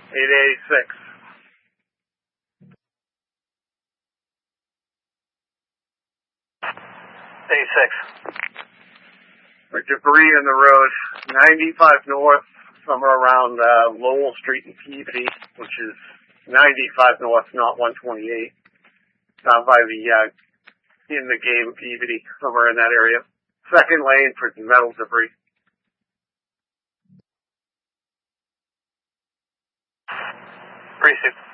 886. 86. For debris in the road, 95 north, somewhere around Lowell Street in Peabody, which is 95 north, not 128. Down by the in the game Peabody, somewhere in that area. Second lane for metal debris. 36.